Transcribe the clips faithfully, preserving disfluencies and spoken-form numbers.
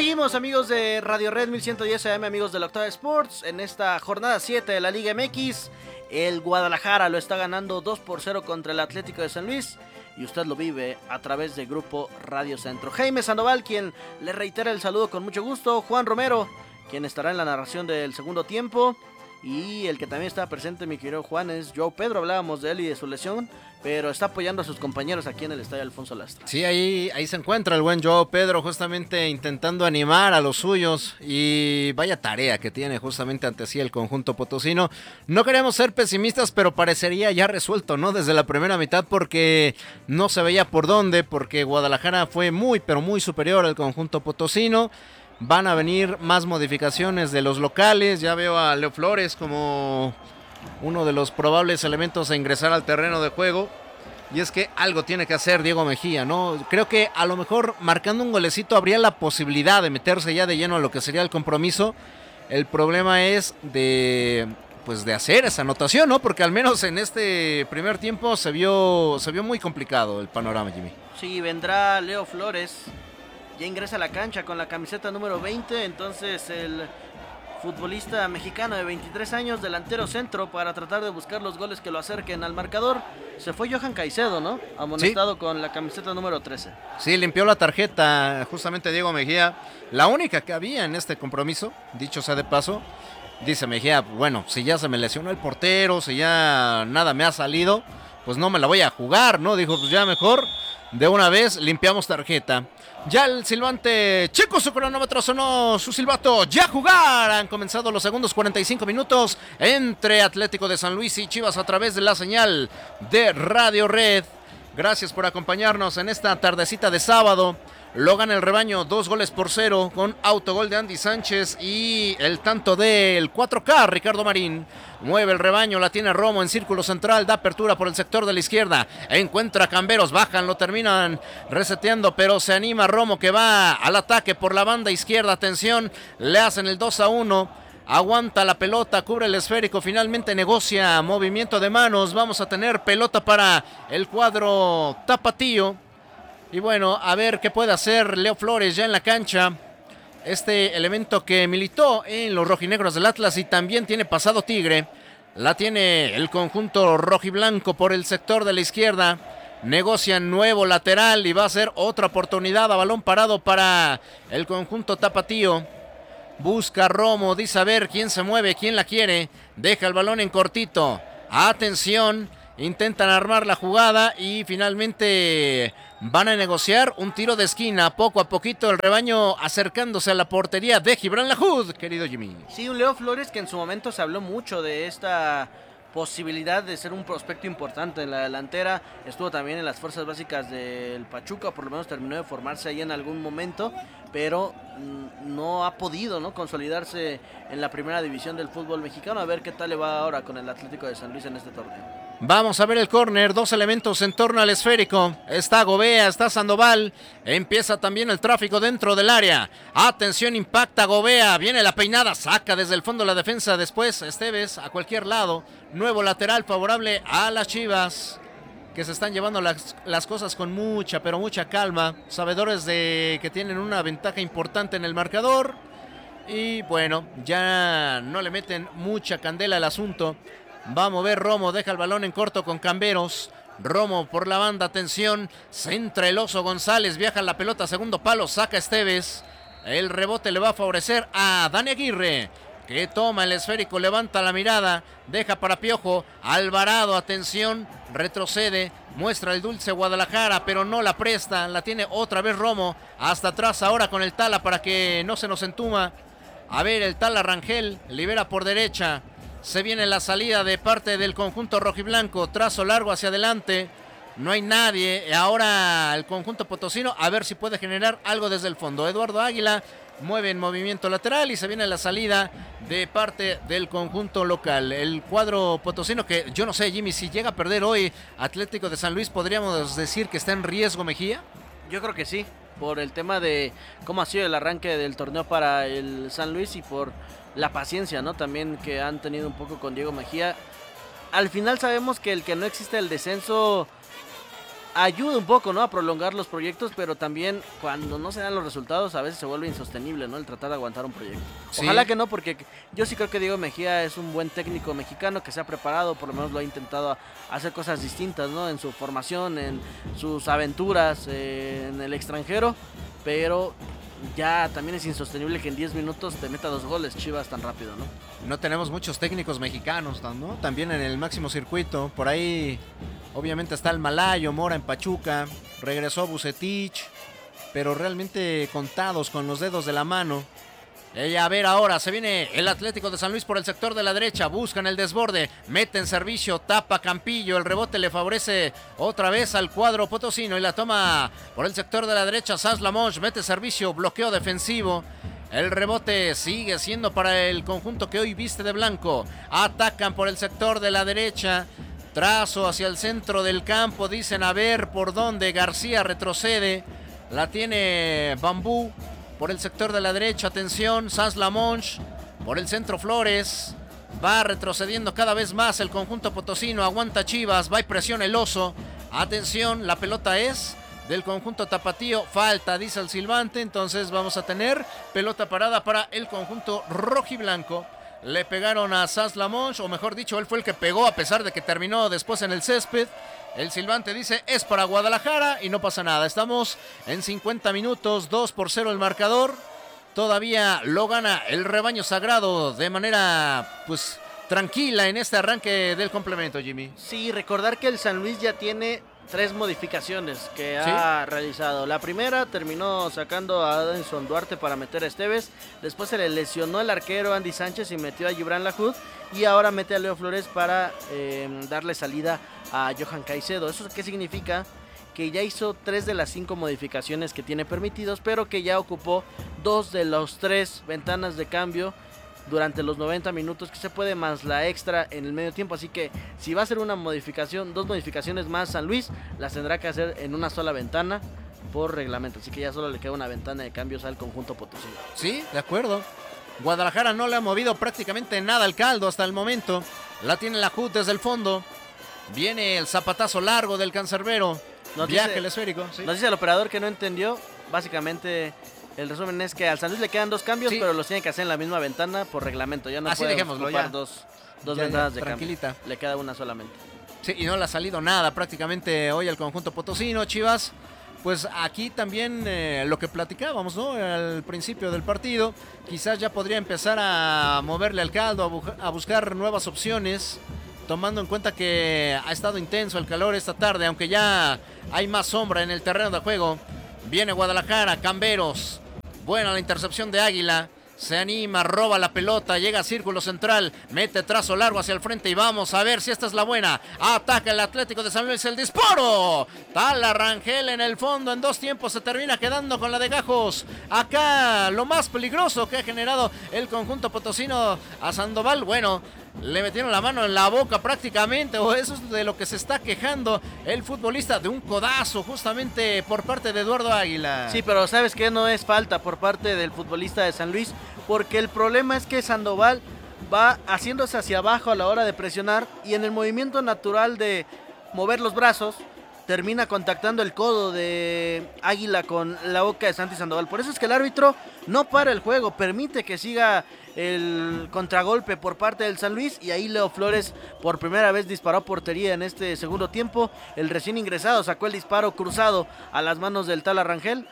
seguimos, amigos de Radio Red mil ciento diez A M, amigos de la Octava Sports. En esta jornada siete de la Liga M X, el Guadalajara lo está ganando dos por cero contra el Atlético de San Luis. Y usted lo vive a través de Grupo Radio Centro. Jaime Sandoval, quien le reitera el saludo con mucho gusto. Juan Romero, quien estará en la narración del segundo tiempo. Y el que también está presente, mi querido Juan, es Joao Pedro. Hablábamos de él y de su lesión, pero está apoyando a sus compañeros aquí en el Estadio Alfonso Lastras. Sí, ahí, ahí se encuentra el buen Joao Pedro, justamente intentando animar a los suyos. Y vaya tarea que tiene justamente ante sí el conjunto potosino. No queríamos ser pesimistas, pero parecería ya resuelto, ¿no? Desde la primera mitad, porque no se veía por dónde, porque Guadalajara fue muy, pero muy superior al conjunto potosino. Van a venir más modificaciones de los locales. Ya veo a Leo Flores como uno de los probables elementos a ingresar al terreno de juego. Y es que algo tiene que hacer Diego Mejía, ¿no? Creo que a lo mejor marcando un golecito habría la posibilidad de meterse ya de lleno a lo que sería el compromiso. El problema es de, pues de hacer esa anotación, ¿no? Porque al menos en este primer tiempo se vio, se vio muy complicado el panorama, Jimmy. Sí, vendrá Leo Flores. Ya ingresa a la cancha con la camiseta número veinte, entonces el futbolista mexicano de veintitrés años, delantero centro, para tratar de buscar los goles que lo acerquen al marcador. Se fue Johan Caicedo, ¿no? Amonestado sí, con la camiseta número trece. Sí, limpió la tarjeta justamente Diego Mejía, la única que había en este compromiso, dicho sea de paso. Dice Mejía, bueno, si ya se me lesionó el portero, si ya nada me ha salido, pues no me la voy a jugar, ¿no? Dijo, pues ya mejor de una vez limpiamos tarjeta. Ya el silbante checo, su cronómetro sonó, su silbato, ya jugar. Han comenzado los segundos cuarenta y cinco minutos entre Atlético de San Luis y Chivas a través de la señal de Radio Red. Gracias por acompañarnos en esta tardecita de sábado. Lo gana el rebaño, dos goles por cero, con autogol de Andy Sánchez y el tanto del cuatro K, Ricardo Marín. Mueve el rebaño, la tiene Romo en círculo central, da apertura por el sector de la izquierda. Encuentra a Camberos, bajan, lo terminan reseteando, pero se anima Romo que va al ataque por la banda izquierda. Atención, le hacen el dos a uno. Aguanta la pelota, cubre el esférico, finalmente negocia movimiento de manos. Vamos a tener pelota para el cuadro tapatío. Y bueno, a ver qué puede hacer Leo Flores ya en la cancha. Este elemento que militó en los rojinegros del Atlas y también tiene pasado tigre. La tiene el conjunto rojiblanco por el sector de la izquierda. Negocian nuevo lateral y va a ser otra oportunidad a balón parado para el conjunto tapatío. Busca Romo, dice a ver quién se mueve, quién la quiere. Deja el balón en cortito. Atención. Intentan armar la jugada y finalmente van a negociar un tiro de esquina. Poco a poquito el rebaño acercándose a la portería de Gibran Lahoud, querido Jimmy. Sí, un Leo Flores que en su momento se habló mucho de esta posibilidad de ser un prospecto importante en la delantera. Estuvo también en las fuerzas básicas del Pachuca, por lo menos terminó de formarse ahí en algún momento, pero no ha podido, ¿no?, consolidarse en la primera división del fútbol mexicano. A ver qué tal le va ahora con el Atlético de San Luis en este torneo. Vamos a ver el córner, dos elementos en torno al esférico. Está Gobea, está Sandoval. Empieza también el tráfico dentro del área. Atención, impacta Gobea. Viene la peinada, saca desde el fondo la defensa. Después Esteves a cualquier lado. Nuevo lateral favorable a las Chivas, que se están llevando las, las cosas con mucha, pero mucha calma. Sabedores de que tienen una ventaja importante en el marcador. Y bueno, ya no le meten mucha candela al asunto. Va a mover Romo, deja el balón en corto con Camberos. Romo por la banda, atención. Centra el Oso González, viaja la pelota, segundo palo, saca Esteves. El rebote le va a favorecer a Dani Aguirre, que toma el esférico, levanta la mirada, deja para Piojo. Alvarado, atención, retrocede, muestra el dulce Guadalajara, pero no la presta. La tiene otra vez Romo, hasta atrás ahora con el Tala para que no se nos entuma. A ver, el Tala Rangel, libera por derecha. Se viene la salida de parte del conjunto rojiblanco, trazo largo hacia adelante, no hay nadie. Ahora el conjunto potosino, a ver si puede generar algo desde el fondo. Eduardo Águila mueve en movimiento lateral y se viene la salida de parte del conjunto local. El cuadro potosino que yo no sé, Jimmy, si llega a perder hoy Atlético de San Luis, ¿podríamos decir que está en riesgo Mejía? Yo creo que sí, por el tema de cómo ha sido el arranque del torneo para el San Luis y por la paciencia, ¿no?, también que han tenido un poco con Diego Mejía. Al final sabemos que el que no existe el descenso ayuda un poco, ¿no? A prolongar los proyectos, pero también cuando no se dan los resultados a veces se vuelve insostenible, ¿no? El tratar de aguantar un proyecto. Sí. Ojalá que no, porque yo sí creo que Diego Mejía es un buen técnico mexicano que se ha preparado, por lo menos lo ha intentado hacer cosas distintas, ¿no? En su formación, en sus aventuras eh, en el extranjero, pero ya también es insostenible que en diez minutos te meta dos goles Chivas tan rápido, ¿no? No tenemos muchos técnicos mexicanos, ¿no? También en el máximo circuito. Por ahí, obviamente, está el Malayo, Mora en Pachuca. Regresó Vucetich, pero realmente contados con los dedos de la mano. Y a ver ahora, se viene el Atlético de San Luis por el sector de la derecha, buscan el desborde, mete en servicio, tapa Campillo, el rebote le favorece otra vez al cuadro potosino y la toma por el sector de la derecha, Sanz Lamonge, mete servicio, bloqueo defensivo. El rebote sigue siendo para el conjunto que hoy viste de blanco. Atacan por el sector de la derecha. Trazo hacia el centro del campo. Dicen a ver por dónde. García retrocede. La tiene Bambú por el sector de la derecha. Atención. Sanz Lamonge por el centro Flores. Va retrocediendo cada vez más el conjunto potosino. Aguanta Chivas. Va y presiona el oso. Atención. La pelota es del conjunto tapatío, falta, dice el silbante, entonces vamos a tener pelota parada para el conjunto rojiblanco. Le pegaron a Sanz Lamonge, o mejor dicho, él fue el que pegó a pesar de que terminó después en el césped. El silbante dice, es para Guadalajara y no pasa nada. Estamos en cincuenta minutos, dos por cero el marcador. Todavía lo gana el rebaño sagrado de manera, pues, tranquila en este arranque del complemento, Jimmy. Sí, recordar que el San Luis ya tiene tres modificaciones que ha ¿Sí? realizado. La primera terminó sacando a Adenson Duarte para meter a Esteves. Después se le lesionó el arquero Andy Sánchez y metió a Gibran Lahoud. Y ahora mete a Leo Flores para eh, darle salida a Johan Caicedo. ¿Eso qué significa? Que ya hizo tres de las cinco modificaciones que tiene permitidos, pero que ya ocupó dos de los tres ventanas de cambio durante los noventa minutos que se puede, más la extra en el medio tiempo. Así que si va a ser una modificación, dos modificaciones más San Luis, las tendrá que hacer en una sola ventana por reglamento. Así que ya solo le queda una ventana de cambios al conjunto potosino. Sí, de acuerdo. Guadalajara no le ha movido prácticamente nada al caldo hasta el momento. La tiene la Lahoud desde el fondo. Viene el zapatazo largo del cancerbero. Nos Viaje dice, el esférico. ¿Sí? Nos dice el operador que no entendió. Básicamente el resumen es que al San Luis le quedan dos cambios, sí, pero los tiene que hacer en la misma ventana por reglamento. Ya no Así puede dejémoslo, ya. dos, dos ya, ventanas ya, de tranquilita. cambio. Le queda una solamente. Sí, y no le ha salido nada prácticamente hoy al conjunto potosino, Chivas. Pues aquí también eh, lo que platicábamos, ¿no? Al principio del partido, quizás ya podría empezar a moverle al caldo, a, bu- a buscar nuevas opciones, tomando en cuenta que ha estado intenso el calor esta tarde, aunque ya hay más sombra en el terreno de juego. Viene Guadalajara, Camberos. Buena la intercepción de Águila. Se anima, roba la pelota, llega a círculo central, mete trazo largo hacia el frente y vamos a ver si esta es la buena. Ataca el Atlético de San Luis, el disparo. Tala Rangel en el fondo, en dos tiempos se termina quedando con la de Gajos. Acá lo más peligroso que ha generado el conjunto potosino a Sandoval. Bueno, le metieron la mano en la boca prácticamente, o eso es de lo que se está quejando el futbolista, de un codazo justamente por parte de Eduardo Águila. Sí, pero ¿sabes qué? No es falta por parte del futbolista de San Luis, porque el problema es que Sandoval va haciéndose hacia abajo a la hora de presionar y en el movimiento natural de mover los brazos termina contactando el codo de Águila con la boca de Santi Sandoval. Por eso es que el árbitro no para el juego, permite que siga el contragolpe por parte del San Luis y ahí Leo Flores por primera vez disparó a portería en este segundo tiempo. El recién ingresado sacó el disparo cruzado a las manos del Tala Rangel.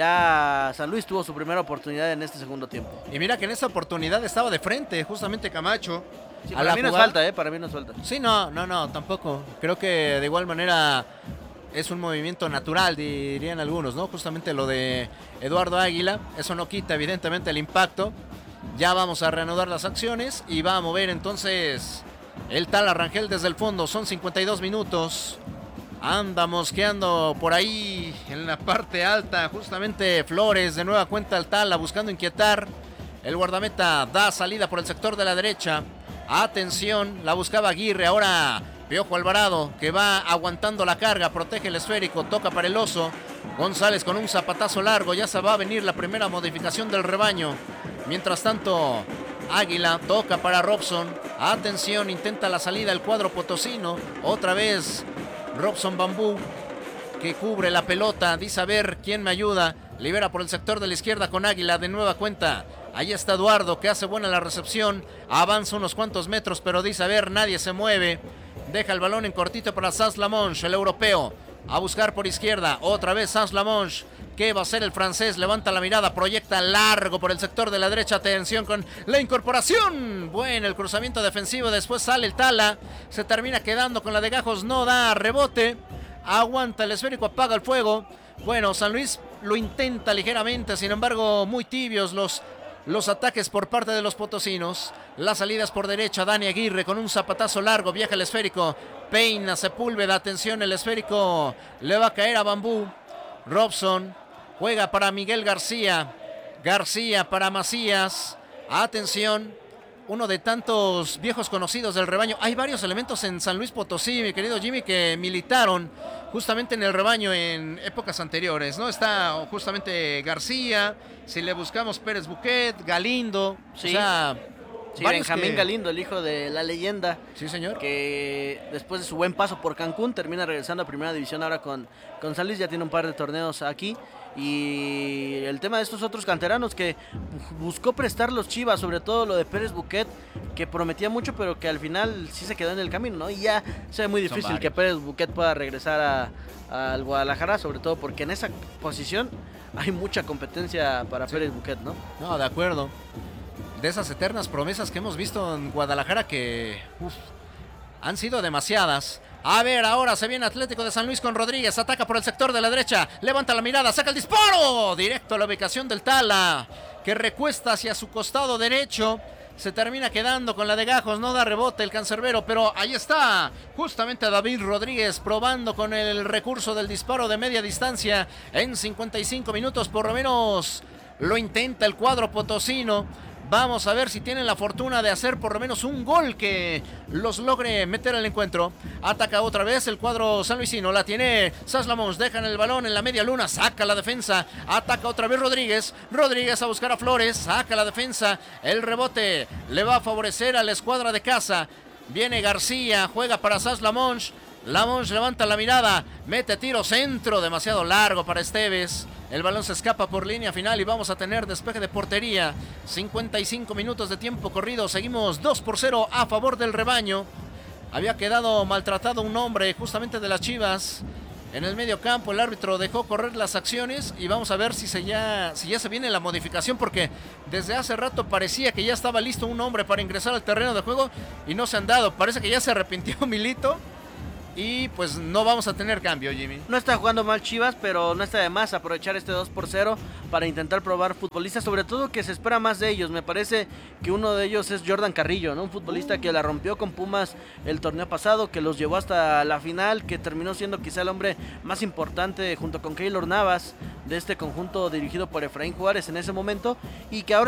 Ya San Luis tuvo su primera oportunidad en este segundo tiempo. Y mira que en esta oportunidad estaba de frente justamente Camacho. Sí, para mí no es falta, ¿eh? Para mí no es falta. Sí, no, no, no, tampoco. Creo que de igual manera es un movimiento natural, dirían algunos, ¿no? Justamente lo de Eduardo Águila. Eso no quita evidentemente el impacto. Ya vamos a reanudar las acciones y va a mover entonces el Tala Rangel desde el fondo. Son cincuenta y dos minutos. Anda mosqueando por ahí en la parte alta. Justamente Flores, de nueva cuenta el Tala buscando inquietar. El guardameta da salida por el sector de la derecha. Atención, la buscaba Aguirre. Ahora Piojo Alvarado, que va aguantando la carga. Protege el esférico, toca para el oso. González con un zapatazo largo. Ya se va a venir la primera modificación del rebaño. Mientras tanto, Águila toca para Robson. Atención, intenta la salida el cuadro potosino. Otra vez Robson Bambú. que cubre la pelota. Dice a ver quién me ayuda. Libera por el sector de la izquierda con Águila de nueva cuenta. Ahí está Eduardo, que hace buena la recepción. Avanza unos cuantos metros, pero dice a ver, nadie se mueve. Deja el balón en cortito para Sass-Lamonge, el europeo. A buscar por izquierda, otra vez Sass-Lamonge. ¿Qué va a hacer el francés? Levanta la mirada, proyecta largo por el sector de la derecha. Atención con la incorporación. Bueno, el cruzamiento defensivo, después sale el Tala. Se termina quedando con la de Gajos, no da rebote. Aguanta el esférico, apaga el fuego. Bueno, San Luis lo intenta ligeramente, sin embargo, muy tibios los, los ataques por parte de los potosinos. Las salidas por derecha, Dani Aguirre con un zapatazo largo, viaja el esférico. Peina Sepúlveda, atención, el esférico le va a caer a Bambú. Robson juega para Miguel García. García para Macías. Atención, uno de tantos viejos conocidos del rebaño. Hay varios elementos en San Luis Potosí, mi querido Jimmy, que militaron justamente en el rebaño en épocas anteriores, ¿no? Está justamente García, si le buscamos Pérez Buquet, Galindo, sí. O sea, sí, Benjamín que... Galindo, el hijo de la leyenda. Sí, señor. Que después de su buen paso por Cancún termina regresando a Primera División ahora con, con San Luis. Ya tiene un par de torneos aquí. Y el tema de estos otros canteranos que buscó prestar los Chivas, sobre todo lo de Pérez Buquet, que prometía mucho, pero que al final sí se quedó en el camino, ¿no? Y ya se ve muy difícil que Pérez Buquet pueda regresar a, al Guadalajara, sobre todo porque en esa posición hay mucha competencia para sí. Pérez Buquet, ¿no? No, de acuerdo. De esas eternas promesas que hemos visto en Guadalajara que uf, han sido demasiadas. A ver, ahora se viene Atlético de San Luis con Rodríguez, ataca por el sector de la derecha, levanta la mirada, saca el disparo, directo a la ubicación del Tala, que recuesta hacia su costado derecho, se termina quedando con la de Gajos, no da rebote el cancerbero, pero ahí está, justamente David Rodríguez probando con el recurso del disparo de media distancia, en cincuenta y cinco minutos por lo menos lo intenta el cuadro potosino. Vamos a ver si tienen la fortuna de hacer por lo menos un gol que los logre meter al encuentro. Ataca otra vez el cuadro sanluisino. La tiene Sass-Lamonge. Dejan el balón en la media luna. Saca la defensa. Ataca otra vez Rodríguez. Rodríguez a buscar a Flores. Saca la defensa. El rebote le va a favorecer a la escuadra de casa. Viene García. Juega para Sass-Lamonge. Lamonge levanta la mirada. Mete tiro centro. Demasiado largo para Esteves. El balón se escapa por línea final y vamos a tener despeje de portería. cincuenta y cinco minutos de tiempo corrido. Seguimos dos por cero a favor del rebaño. Había quedado maltratado un hombre justamente de las Chivas. En el medio campo el árbitro dejó correr las acciones y vamos a ver si, se ya, si ya se viene la modificación, porque desde hace rato parecía que ya estaba listo un hombre para ingresar al terreno de juego y no se han dado. Parece que ya se arrepintió Milito. Y pues no vamos a tener cambio, Jimmy. No está jugando mal Chivas, pero no está de más aprovechar este dos por cero para intentar probar futbolistas, sobre todo que se espera más de ellos. Me parece que uno de ellos es Jordan Carrillo, ¿no? Un futbolista uh. que la rompió con Pumas el torneo pasado, que los llevó hasta la final, que terminó siendo quizá el hombre más importante junto con Keylor Navas de este conjunto dirigido por Efraín Juárez en ese momento, y que ahora